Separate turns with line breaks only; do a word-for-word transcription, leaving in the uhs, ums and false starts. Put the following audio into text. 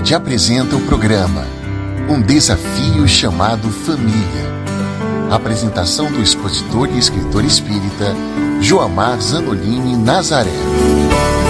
Verdade apresenta o programa Um Desafio Chamado Família. Apresentação do expositor e escritor espírita Joamar Zanolini Nazaré.